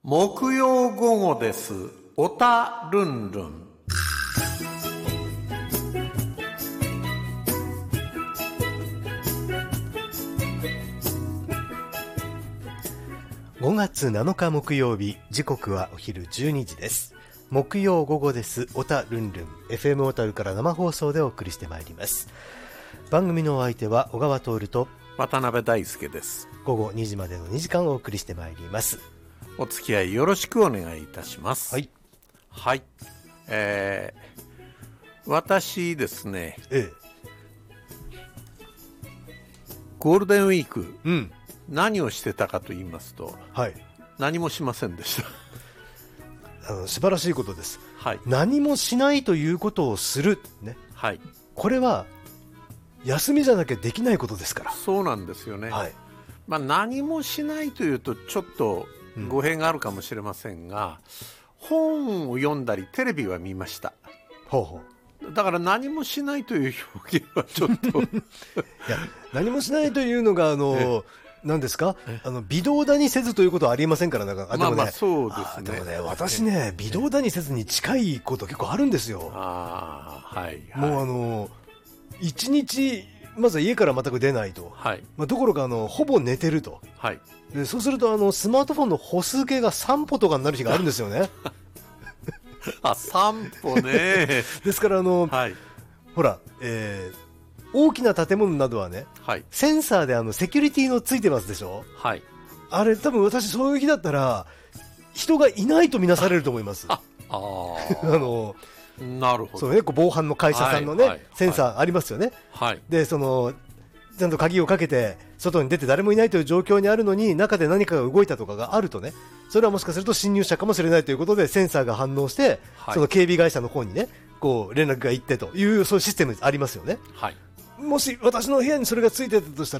木曜午後です。おたるんるん。 5月7日木曜日、時刻はお昼12時です。木曜午後です。おたるんるん。FM 小樽から生放送でお送りしてまいります。番組のお相手は小川徹と渡辺大輔です。 午後2時までの2時間お送りしてまいります。 お付き合いよろしくお願いいたします。 はいはい。私ですね、ゴールデンウィーク、何をしてたかと言いますと、 はい、 何もしませんでした。 素晴らしいことです、 はい、 何もしないということをする、ね、 はい、 これは休みじゃなきゃできないことですから。 そうなんですよね、 はい。 何もしないというとちょっと語弊があるかもしれませんが、本を読んだりテレビは見ました。 ほうほう。 だから何もしないという表現はちょっといや、何もしないというのが何ですか、微動だにせずということはありませんから。だからまあまあそうですね。 でもね、私ね、微動だにせずに近いこと結構あるんですよ。 はい、 もう一日まずは家から全く出ないと、 はい、 どころかほぼ寝てると、 はい、 でそうするとスマートフォンの歩数計が3歩とかになる日があるんですよね 3歩ねですからはい、 ほら、大きな建物などはね、 はい、 センサーでセキュリティのついてますでしょ。 はい、 あれ多分私そういう日だったら人がいないとみなされると思います。 なるほど。 そうね、防犯の会社さんのね、センサーありますよね、 はい、 でちゃんと鍵をかけて外に出て誰もいないという状況にあるのに中で何かが動いたとかがあるとね、それはもしかすると侵入者かもしれないということでセンサーが反応して、 はい、 その警備会社の方にねこう連絡が行ってというそういうシステムありますよね、 はい、 もし私の部屋にそれがついてたとしたら